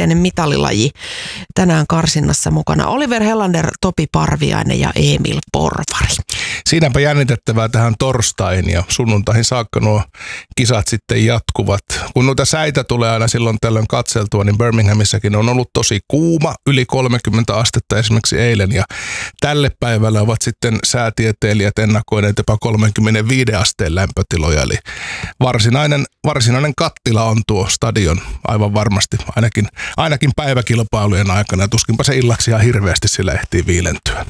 keskeinen mitalilaji tänään karsinnassa mukana. Oliver Helander, Topi Parviainen ja Emil Porvari. Siinäpä jännitettävää tähän torstaihin ja sunnuntaihin saakka nuo kisat sitten jatkuvat. Kun noita säitä tulee aina silloin tällöin katseltua, niin Birminghamissakin on ollut tosi kuuma, yli 30 astetta esimerkiksi eilen. Ja tälle päivälle ovat sitten säätieteilijät ennakoineet jopa 35 asteen lämpötiloja. Eli varsinainen kattila on tuo stadion aivan varmasti, ainakin päiväkilpailujen aikana. Ja tuskinpa se illaksi ihan hirveästi sillä ehtii viilentyä.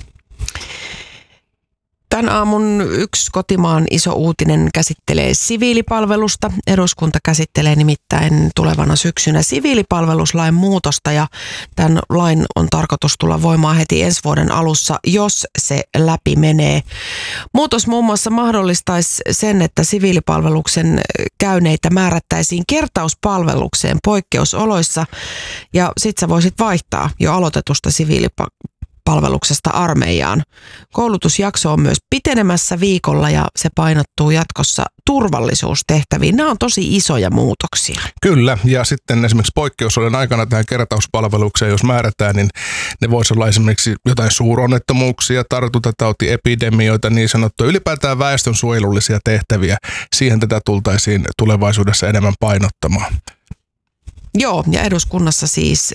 Tämän aamun yksi kotimaan iso uutinen käsittelee siviilipalvelusta. Eduskunta käsittelee nimittäin tulevana syksynä siviilipalveluslain muutosta ja tämän lain on tarkoitus tulla voimaan heti ensi vuoden alussa, jos se läpi menee. Muutos muun muassa mahdollistaisi sen, että siviilipalveluksen käyneitä määrättäisiin kertauspalvelukseen poikkeusoloissa ja sit sä voisit vaihtaa jo aloitetusta siviilipalveluksesta armeijaan. Koulutusjakso on myös pitenemässä viikolla ja se painottuu jatkossa turvallisuustehtäviin. Nämä on tosi isoja muutoksia. Kyllä, ja sitten esimerkiksi poikkeusolojen aikana tähän kertauspalvelukseen, jos määrätään, niin ne voisi olla esimerkiksi jotain suuronnettomuuksia, tartuntatautiepidemioita, niin sanottuja ylipäätään väestönsuojelullisia tehtäviä. Siihen tätä tultaisiin tulevaisuudessa enemmän painottamaan. Joo, ja eduskunnassa siis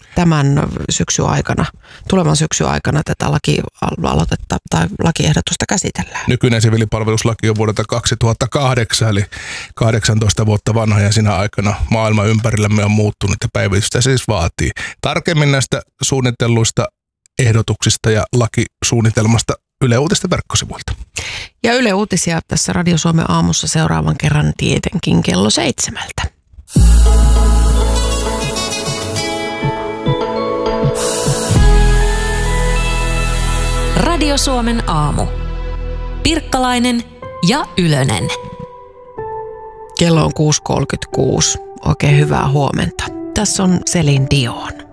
tulevan syksyn aikana tätä lakialoitetta tai lakiehdotusta käsitellään. Nykyinen siviilipalveluslaki on vuodelta 2008, eli 18 vuotta vanha, ja siinä aikana maailma ympärillämme on muuttunut ja päivitystä siis vaatii. Tarkemmin näistä suunnitelluista ehdotuksista ja lakisuunnitelmasta Yle Uutisten verkkosivuilta. Ja Yle Uutisia tässä Radio Suomen aamussa seuraavan kerran tietenkin kello 7. Radio Suomen aamu. Pirkkalainen ja Ylönen. Kello on 6.36. Oikein hyvää huomenta. Tässä on Celine Dion.